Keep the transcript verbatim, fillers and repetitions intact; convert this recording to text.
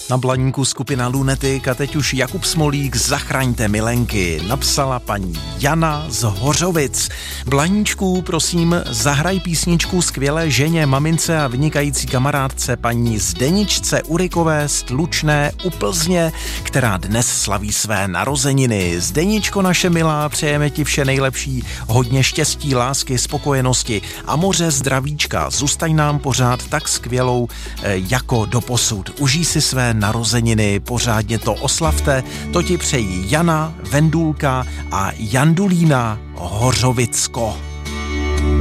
Na Blaníku skupina Lunetik a teď už Jakub Smolík Zachraňte milenky napsala paní Jana z Hořovic. Blaníčku, prosím, zahraj písničku skvělé ženě, mamince a vynikající kamarádce paní Zdeničce Urikové z Tlučné u Plzně, která dnes slaví své narozeniny. Zdeničko naše milá, přejeme ti vše nejlepší, hodně štěstí, lásky, spokojenosti a moře zdravíčka. Zůstaň nám pořád tak skvělou jako doposud. Užij si své narozeniny, pořádně to oslavte, to ti přejí Jana, Vendulka a Jandulína Hořovicko.